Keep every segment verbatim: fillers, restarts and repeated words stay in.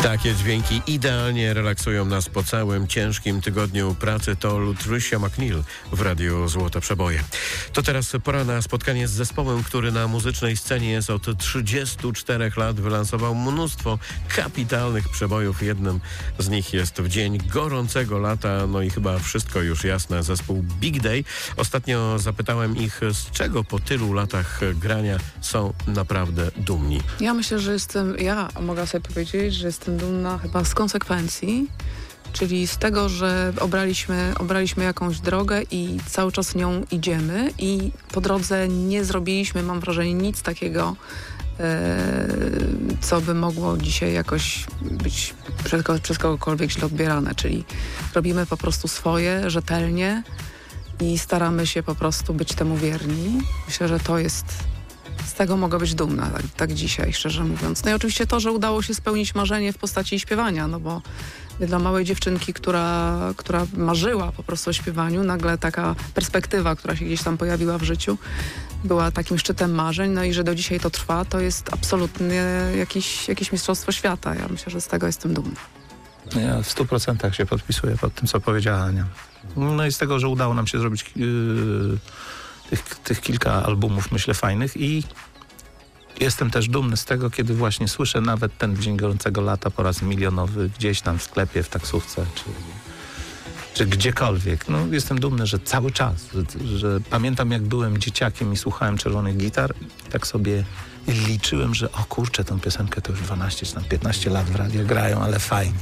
Takie dźwięki idealnie relaksują nas po całym ciężkim tygodniu pracy. To Lutricia McNeil w Radiu Złote Przeboje. To teraz pora na spotkanie z zespołem, który na muzycznej scenie jest od trzydziestu czterech lat. Wylansował mnóstwo kapitalnych przebojów. Jednym z nich jest w dzień gorącego lata. No i chyba wszystko już jasne. Zespół Big Day. Ostatnio zapytałem ich, z czego po tylu latach grania są naprawdę dumni. Ja myślę, że jestem, ja mogę sobie powiedzieć, że jestem dumna chyba z konsekwencji, czyli z tego, że obraliśmy, obraliśmy jakąś drogę i cały czas nią idziemy i po drodze nie zrobiliśmy, mam wrażenie, nic takiego, e, co by mogło dzisiaj jakoś być przez, przez kogokolwiek źle odbierane, czyli robimy po prostu swoje, rzetelnie i staramy się po prostu być temu wierni. Myślę, że to jest... Z tego mogę być dumna, tak, tak dzisiaj, szczerze mówiąc. No i oczywiście to, że udało się spełnić marzenie w postaci śpiewania, no bo dla małej dziewczynki, która, która marzyła po prostu o śpiewaniu, nagle taka perspektywa, która się gdzieś tam pojawiła w życiu, była takim szczytem marzeń, no i że do dzisiaj to trwa, to jest absolutnie jakieś, jakieś mistrzostwo świata. Ja myślę, że z tego jestem dumna. Ja w stu procentach się podpisuję pod tym, co powiedziała Ania. No i z tego, że udało nam się zrobić... Yy... Tych, tych kilka albumów, myślę, fajnych i jestem też dumny z tego, kiedy właśnie słyszę nawet ten Dzień Gorącego Lata po raz milionowy gdzieś tam w sklepie, w taksówce, czy, czy gdziekolwiek. No, jestem dumny, że cały czas, że, że pamiętam, jak byłem dzieciakiem i słuchałem Czerwonych Gitar i tak sobie liczyłem, że o kurczę, tą piosenkę to już dwanaście czy tam piętnaście lat w radio grają, ale fajnie.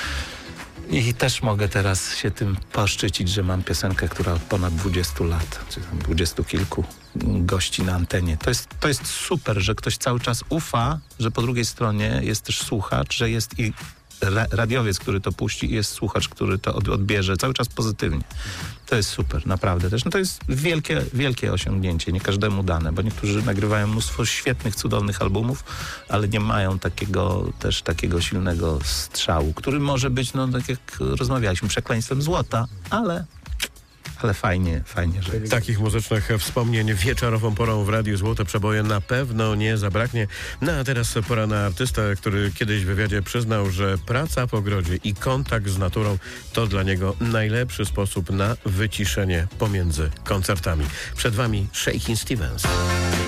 I też mogę teraz się tym poszczycić, że mam piosenkę, która od ponad dwudziestu lat, czy tam dwudziestu kilku gości na antenie. To jest, to jest super, że ktoś cały czas ufa, że po drugiej stronie jest też słuchacz, że jest i ra- radiowiec, który to puści i jest słuchacz, który to od- odbierze cały czas pozytywnie. To jest super, naprawdę też. No to jest wielkie, wielkie osiągnięcie, nie każdemu dane, bo niektórzy nagrywają mnóstwo świetnych, cudownych albumów, ale nie mają takiego też takiego silnego strzału, który może być, no tak jak rozmawialiśmy, przekleństwem złota, ale... Ale fajnie, fajnie, że jest. Takich muzycznych wspomnień wieczorową porą w Radiu Złote Przeboje na pewno nie zabraknie. No a teraz pora na artystę, który kiedyś w wywiadzie przyznał, że praca w ogrodzie i kontakt z naturą to dla niego najlepszy sposób na wyciszenie pomiędzy koncertami. Przed wami Shakin' Stevens.